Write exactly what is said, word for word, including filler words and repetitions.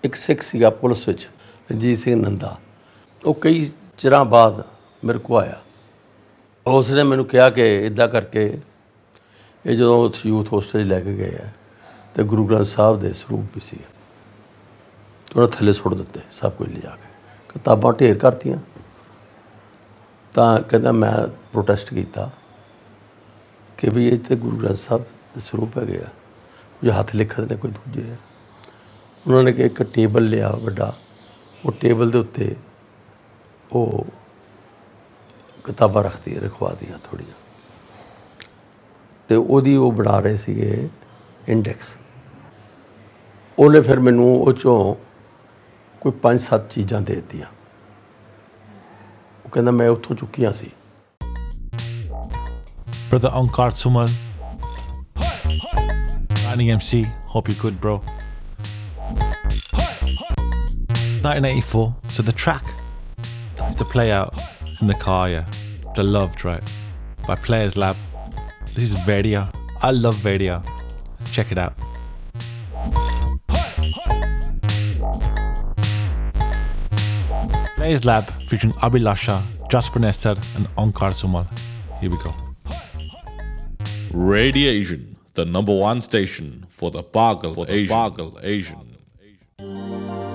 ਇੱਕ ਸਿੱਖ ਸੀਗਾ ਪੁਲਿਸ ਵਿੱਚ, ਰਣਜੀਤ ਸਿੰਘ ਨੰਦਾ। ਉਹ ਕਈ ਚਿਰਾਂ ਬਾਅਦ ਮੇਰੇ ਕੋਲ ਆਇਆ। ਉਸ ਨੇ ਮੈਨੂੰ ਕਿਹਾ ਕਿ ਇੱਦਾਂ ਕਰਕੇ ਇਹ ਜਦੋਂ ਯੂਥ ਹੋਸਟਲ ਲੈ ਕੇ ਗਏ ਆ ਅਤੇ ਗੁਰੂ ਗ੍ਰੰਥ ਸਾਹਿਬ ਦੇ ਸਰੂਪ ਵੀ ਸੀ, ਉਹਨਾਂ ਥੱਲੇ ਸੁੱਟ ਦਿੱਤੇ ਸਭ ਕੁਝ ਲਿਜਾ ਕੇ, ਕਿਤਾਬਾਂ ਢੇਰ ਕਰਤੀਆਂ। ਤਾਂ ਕਹਿੰਦਾ ਮੈਂ ਪ੍ਰੋਟੈਸਟ ਕੀਤਾ ਕਿ ਵੀ ਇਹ ਤਾਂ ਗੁਰੂ ਗ੍ਰੰਥ ਸਾਹਿਬ ਦੇ ਸਰੂਪ ਹੈਗੇ ਆ, ਜੋ ਹੱਥ ਲਿਖਤ ਨੇ ਕੋਈ ਦੂਜੇ ਆ। ਉਹਨਾਂ ਨੇ ਕਿ ਇੱਕ ਟੇਬਲ ਲਿਆ ਵੱਡਾ, ਉਹ ਟੇਬਲ ਦੇ ਉੱਤੇ ਉਹ ਕਿਤਾਬਾਂ ਰੱਖਦੀ ਰਖਵਾ ਦੀਆਂ ਥੋੜ੍ਹੀਆਂ, ਅਤੇ ਉਹਦੀ ਉਹ ਬਣਾ ਰਹੇ ਸੀਗੇ ਇੰਡੈਕਸ। ਉਹਨੇ ਫਿਰ ਮੈਨੂੰ ਉਹ 'ਚੋਂ ਕੋਈ ਪੰਜ ਸੱਤ ਚੀਜ਼ਾਂ ਦੇ ਦਿੱਤੀਆਂ। ਉਹ ਕਹਿੰਦਾ ਮੈਂ ਉੱਥੋਂ ਚੁੱਕੀਆਂ ਸੀ। Brother Onkar Sumal, Running M C, hope you're good, bro. nineteen eighty-four, so the track that used to play out in the car, yeah, which I loved, right, by Players Lab. This is Vedia. I love Vedia. Check it out. Players Lab featuring Abhilasha, Jasper Nestor and Onkar Sumal. Here we go. Radiation, the number one station for the Pagal Asian. Pagal Asian.